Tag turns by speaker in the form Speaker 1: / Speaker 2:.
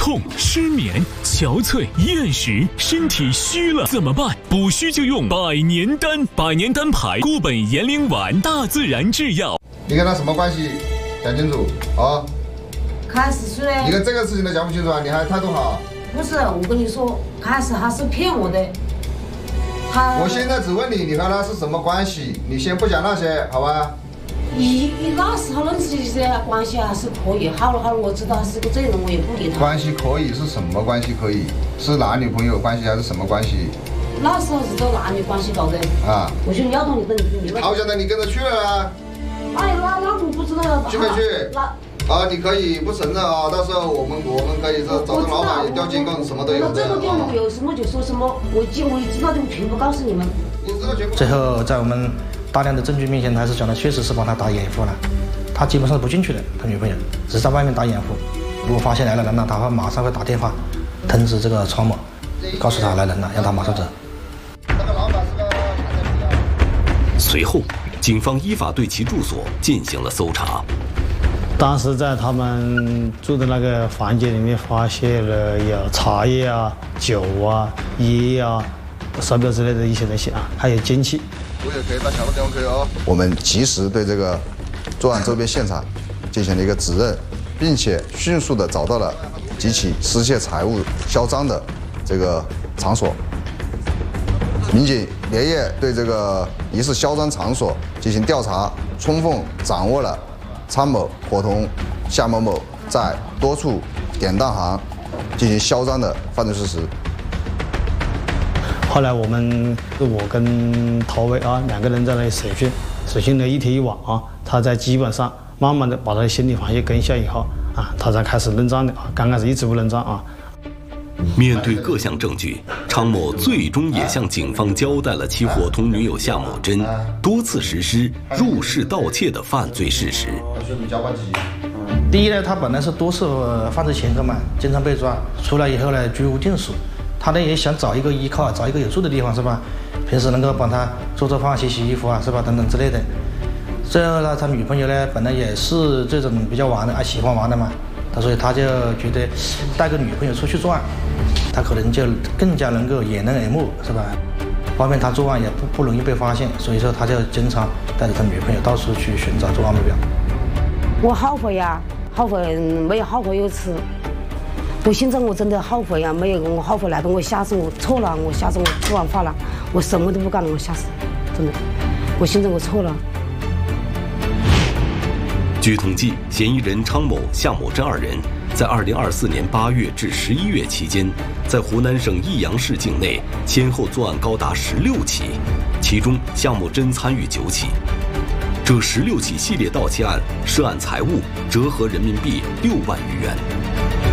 Speaker 1: 痛、失眠、憔悴、厌食，身体虚了怎么办？补虚就用百年丹，百年丹牌固本延龄丸，大自然制药。
Speaker 2: 你跟他什么关系？讲清楚啊！
Speaker 3: 开始是嘞，
Speaker 2: 你跟这个事情都讲不清楚啊，你还态度好？
Speaker 3: 不是，我跟你说，开始他是骗我的。
Speaker 2: 我现在只问你，你和他是什么关系？你先不讲那些，好吧？
Speaker 3: 那时候认识的关系还是可以，好了，我知道他是个罪人，我也不理他。
Speaker 2: 关系可以是什么关系？可以是男女朋友关系还是什么关系？
Speaker 3: 那时候是这男女关系搞的啊。我就撩到你的你了。
Speaker 2: 好想的你跟着去了啊？
Speaker 3: 哎，那我不知道了。
Speaker 2: 去没去？啊，你可以不承认啊，到时候我们可以找着老板调监控，什么都有的。
Speaker 3: 这个店我有什么就说什么，我知道就全部告诉你们。
Speaker 4: 最后在我们大量的证据面前，还是讲的确实是帮他打掩护了，他基本上不进去的，他女朋友只是在外面打掩护。如果发现来了人了，他马上会打电话通知这个昌某，告诉他来人了，让他马上走。
Speaker 5: 随后，警方依法对其住所进行了搜查。
Speaker 6: 当时在他们住的那个房间里面，发现了有茶叶啊、酒啊、烟啊、手表之类的一些东西啊，还有金器。
Speaker 2: 我也可以到小路地方可以哦。我们及时对这个作案周边现场进行了一个指认，并且迅速的找到了几起失窃财物销赃的这个场所。民警连夜对这个疑似销赃场所进行调查，充分掌握了昌某伙同夏某某在多处典当行进行销赃的犯罪事实。
Speaker 6: 后来我跟陶伟啊两个人在那里审讯了一天一晚啊，他在基本上慢慢的把他的心理防线跟下以后啊，他才开始认账的啊，刚开始一直不认账啊。
Speaker 5: 面对各项证据，昌某最终也向警方交代了其伙同女友夏某珍多次实施入室盗窃的犯罪事实。
Speaker 4: 第一呢，他本来是多次犯罪前科嘛，经常被抓，出来以后呢居无定所，他呢也想找一个依靠，找一个有住的地方是吧？平时能够帮他做饭、洗衣服啊是吧？等等之类的。最后呢，他女朋友呢本来也是这种比较玩的，喜欢玩的嘛，所以他就觉得带个女朋友出去作案，他可能就更加能够掩人耳目是吧？方便他作案也不容易被发现，所以说他就经常带着他女朋友到处去寻找作案目标。
Speaker 3: 我后悔呀，后悔没有后悔药吃。我现在我真的后悔呀，没有我后悔来的，我下次我错了，我下次我吃完饭了，我什么都不干了，我下次真的，我现在我错了。
Speaker 5: 据统计，嫌疑人昌某、夏某珍二人在2024年8月至11月期间，在湖南省益阳市境内先后作案高达16起，其中夏某珍参与9起。这16起系列盗窃案涉案财物折合人民币6万余元。